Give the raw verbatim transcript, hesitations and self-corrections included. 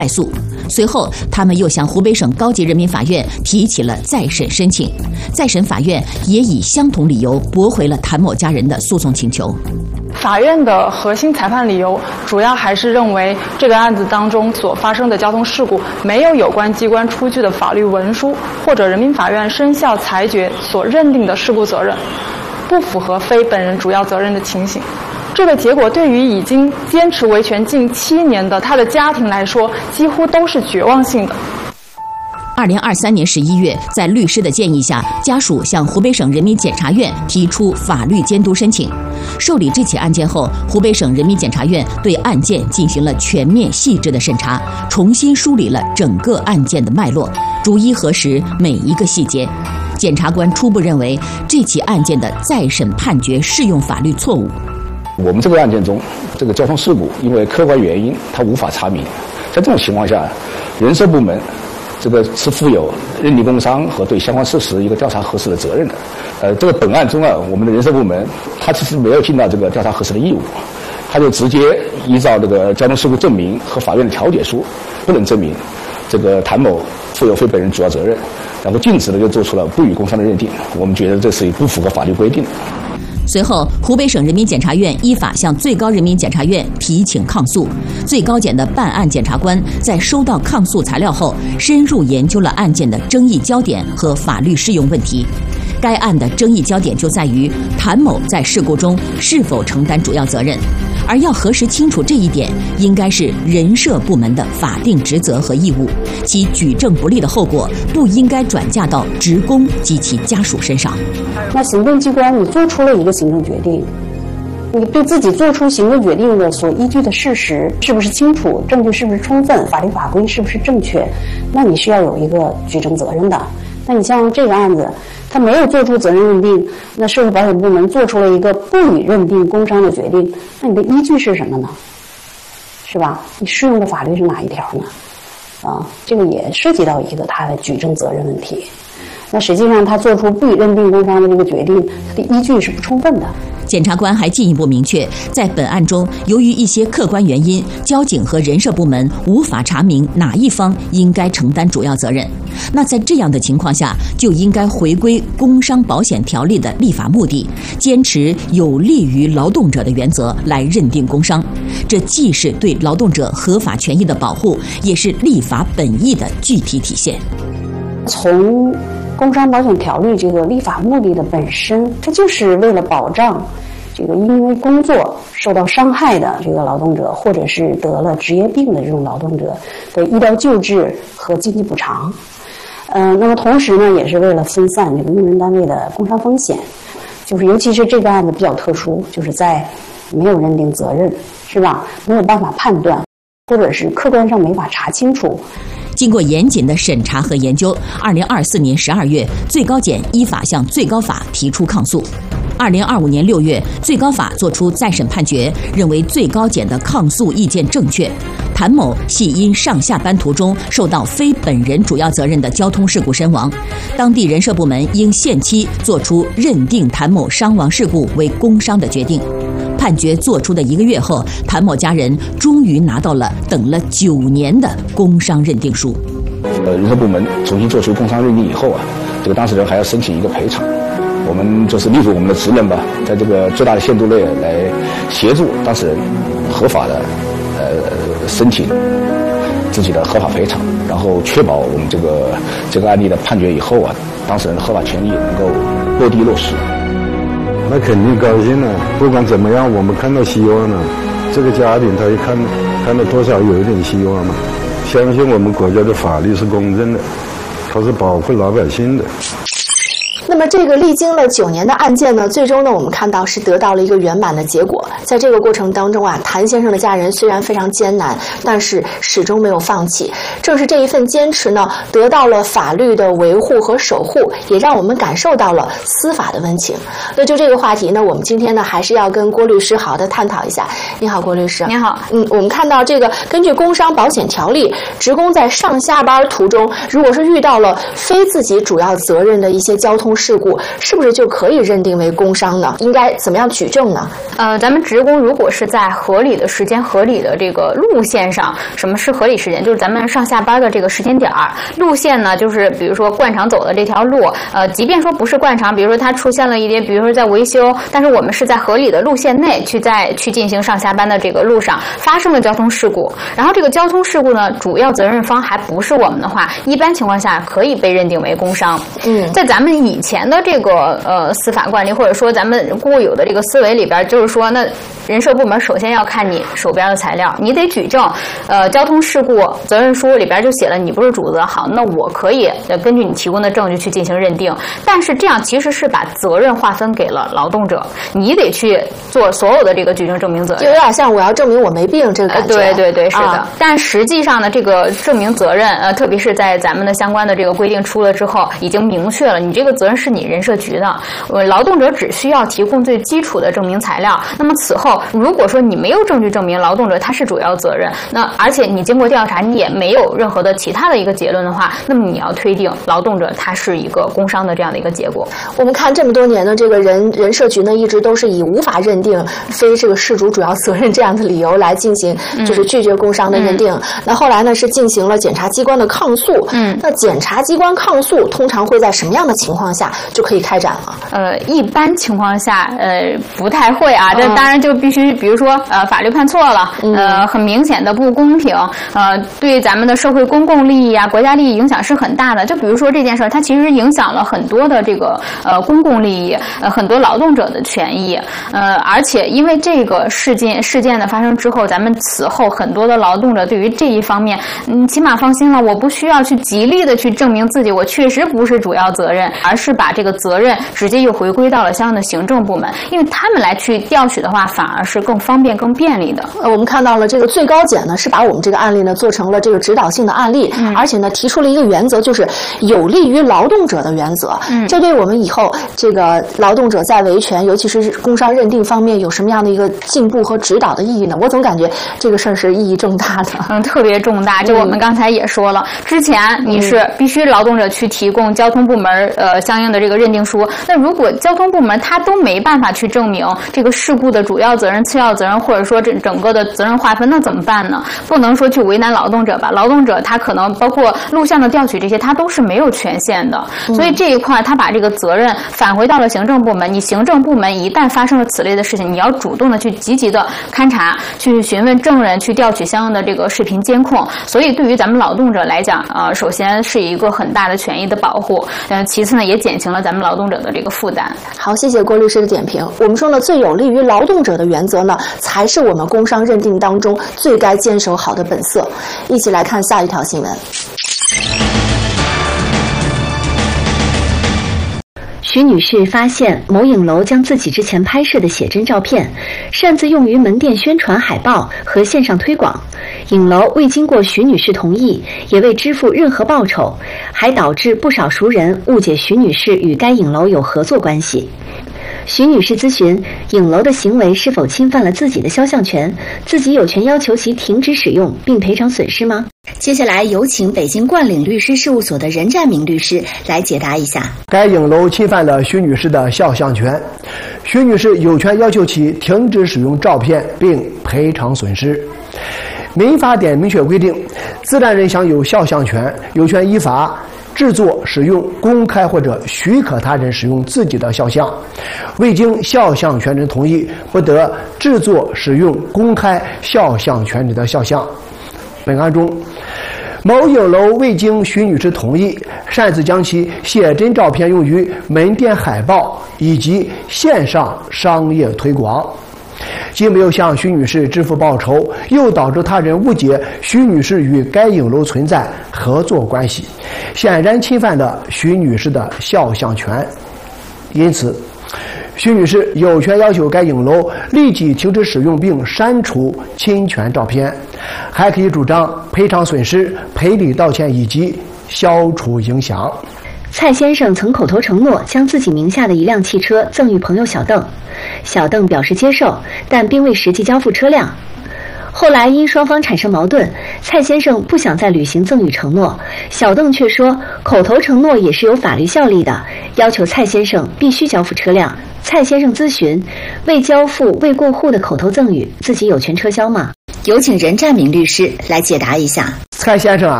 败诉。随后，他们又向湖北省高级人民法院提起了再审申请，再审法院也以相同理由驳回了谭某家人的诉讼请求。 法院的核心裁判理由主要还是认为这个案子当中所发生的交通事故没有有关机关出具的法律文书或者人民法院生效裁决所认定的事故责任，不符合非本人主要责任的情形。这个结果对于已经坚持维权近七年的他的家庭来说，几乎都是绝望性的。 二零二三年十一月，在律师的建议下，家属向湖北省人民检察院提出法律监督申请。受理这起案件后，湖北省人民检察院对案件进行了全面细致的审查，重新梳理了整个案件的脉络，逐一核实每一个细节。检察官初步认为，这起案件的再审判决适用法律错误。 我们这个案件中，这个交通事故因为客观原因它无法查明，在这种情况下，人社部门这个是负有认定工伤和对相关事实一个调查核实的责任的。呃，这个本案中啊，我们的人社部门他其实没有尽到这个调查核实的义务，他就直接依照这个交通事故证明和法院的调解书，不能证明这个谭某负有非本人主要责任，然后径直的就做出了不予工伤的认定。我们觉得这是不符合法律规定的。 随后，湖北省人民检察院依法向最高人民检察院提请抗诉。最高检的办案检察官在收到抗诉材料后，深入研究了案件的争议焦点和法律适用问题。该案的争议焦点就在于谭某在事故中是否承担主要责任，而要核实清楚这一点，应该是人社部门的法定职责和义务，其举证不利的后果不应该转嫁到职工及其家属身上。 那行政机关你做出了一个行政决定，你对自己做出行政决定的所依据的事实是不是清楚，证据是不是充分，法律法规是不是正确，那你是要有一个举证责任的。那你像这个案子，他没有做出责任认定，那社会保险部门做出了一个不予认定工伤的决定，那你的依据是什么呢？是吧？你适用的法律是哪一条呢？啊，这个也涉及到一个他的举证责任问题。那实际上他做出不予认定工伤的这个决定，他的依据是不充分的。 检察官还进一步明确，在本案中，由于一些客观原因，交警和人社部门无法查明哪一方应该承担主要责任。那在这样的情况下，就应该回归《工伤保险条例》的立法目的，坚持有利于劳动者的原则来认定工伤。这既是对劳动者合法权益的保护，也是立法本意的具体体现。 从工伤保险条例这个立法目的的本身，它就是为了保障这个因为工作受到伤害的这个劳动者，或者是得了职业病的这种劳动者的医疗救治和经济补偿。呃，那么同时呢，也是为了分散这个用人单位的工伤风险。就是尤其是这个案子比较特殊，就是在没有认定责任，是吧？没有办法判断，或者是客观上没法查清楚。 经过严谨的审查和研究，二零二四年十二月，最高检依法向最高法提出抗诉。二零二五年六月，最高法作出再审判决，认为最高检的抗诉意见正确。谭某系因上下班途中受到非本人主要责任的交通事故身亡，当地人社部门应限期作出认定谭某伤亡事故为工伤的决定。判决作出的一个月后，谭某家人终于拿到了等了九年的工伤认定书。 呃，人社部门重新做出工伤认定以后啊，这个当事人还要申请一个赔偿。我们就是立足我们的职能吧，在这个最大的限度内来协助当事人合法的呃申请自己的合法赔偿，然后确保我们这个这个案例的判决以后啊，当事人的合法权益能够落地落实。 那肯定高兴了，不管怎么样，我们看到希望了。这个家庭他也看看到多少有一点希望嘛。相信我们国家的法律是公正的，它是保护老百姓的。 那么这个历经了九年的案件呢，最终呢，我们看到是得到了一个圆满的结果。在这个过程当中啊，谭先生的家人虽然非常艰难，但是始终没有放弃。正是这一份坚持呢，得到了法律的维护和守护，也让我们感受到了司法的温情。那就这个话题呢，我们今天呢还是要跟郭律师好好的探讨一下。你好，郭律师。 你好。 嗯，我们看到这个根据工伤保险条例，职工在上下班途中，如果是遇到了非自己主要责任的一些交通通事故，是不是就可以认定为工伤呢？应该怎么样举证呢？ 呃，咱们职工如果是在合理的时间、合理的这个路线上，什么是合理时间？就是咱们上下班的这个时间点儿。路线呢，就是比如说惯常走的这条路，呃，即便说不是惯常，比如说它出现了一点，比如说在维修，但是我们是在合理的路线内去在去进行上下班的这个路上发生了交通事故，然后这个交通事故呢，主要责任方还不是我们的话，一般情况下可以被认定为工伤。嗯，在咱们以前的这个呃司法惯例，或者说咱们固有的这个思维里边，就是说，那人社部门首先要看你手边的材料，你得举证。呃，交通事故责任书里边就写了你不是主责，好，那我可以根据你提供的证据去进行认定。但是这样其实是把责任划分给了劳动者，你得去做所有的这个举证证明责任， 就有点像我要证明我没病这个感觉。 呃、对对对，是的。 啊、 但实际上呢，这个证明责任，呃，特别是在咱们的相关的这个规定出了之后，已经明确了，你这个责任是你人社局的，呃，劳动者只需要提供最基础的证明材料。那么此后，如果说你没有证据证明劳动者他是主要责任，那而且你经过调查你也没有任何的其他的一个结论的话，那么你要推定劳动者他是一个工伤的这样的一个结果。 我们看这么多年呢，这个人人社局呢一直都是以无法认定非这个事主主要责任这样的理由来进行，就是拒绝工伤的认定。嗯、那后来呢是进行了检察机关的抗诉。嗯，那检察机关抗诉通常会在什么样的情况下就可以开展了？ 呃，一般情况下，呃，不太会啊。这当然就必须，比如说，呃，法律判错了，嗯、呃，很明显的不公平，呃，对咱们的社会公共利益啊、国家利益影响是很大的。就比如说这件事儿，它其实影响了很多的这个呃公共利益，呃，很多劳动者的权益，呃，而且因为这个事件事件的发生之后，咱们此后很多的劳动者对于这一方面，嗯，起码放心了，我不需要去极力的去证明自己我确实不是主要责任，而是把这个责任直接又回归到了相应的行政部门，因为他们来去调取的话，反而是更方便、更便利的。 呃，我们看到了这个最高检呢，是把我们这个案例呢做成了这个指导性的案例，嗯、而且呢提出了一个原则，就是有利于劳动者的原则。嗯，这对我们以后这个劳动者在维权，尤其是工伤认定方面，有什么样的一个进步和指导的意义呢？我总感觉这个事儿是意义重大的， 嗯，特别重大。就我们刚才也说了，嗯、之前你是必须劳动者去提供交通部门呃相应的这个认定书，那如果交通部门他都没办法去证明这个事故的主要责任、次要责任，或者说这整个的责任划分，那怎么办呢？不能说去为难劳动者吧？劳动者他可能包括录像的调取这些，他都是没有权限的，嗯、所以这一块他把这个责任返回到了行政部门。你行政部门一旦发生了此类的事情，你要主动的去积极的勘查，去询问证人，去调取相应的这个视频监控。所以对于咱们劳动者来讲，呃，首先是一个很大的权益的保护，呃，其次呢也减轻了咱们劳动者的这个负担。 好，谢谢郭律师的点评。我们说呢，最有利于劳动者的原则呢，才是我们工伤认定当中最该坚守好的本色。一起来看下一条新闻。 徐女士发现某影楼将自己之前拍摄的写真照片擅自用于门店宣传海报和线上推广，影楼未经过徐女士同意，也未支付任何报酬，还导致不少熟人误解徐女士与该影楼有合作关系。徐女士咨询影楼的行为是否侵犯了自己的肖像权，自己有权要求其停止使用并赔偿损失吗？ 接下来有请北京冠岭律师事务所的任占明律师来解答一下。 该影楼侵犯了徐女士的肖像权，徐女士有权要求其停止使用照片并赔偿损失。民法典明确规定，自然人享有肖像权，有权依法制作、使用、公开或者许可他人使用自己的肖像，未经肖像权人同意，不得制作、使用、公开肖像权人的肖像。本案中，某影楼未经徐女士同意，擅自将其写真照片用于门店海报以及线上商业推广，既没有向徐女士支付报酬，又导致他人误解徐女士与该影楼存在合作关系，显然侵犯了徐女士的肖像权。因此，徐女士有权要求该影楼立即停止使用并删除侵权照片，还可以主张赔偿损失、赔礼道歉以及消除影响。 蔡先生曾口头承诺将自己名下的一辆汽车赠与朋友小邓，小邓表示接受，但并未实际交付车辆。 后来因双方产生矛盾，蔡先生不想再履行赠与承诺，小邓却说口头承诺也是有法律效力的，要求蔡先生必须交付车辆。蔡先生咨询，未交付未过户的口头赠与，自己有权撤销吗？ 有请任占明律师来解答一下。 蔡先生啊，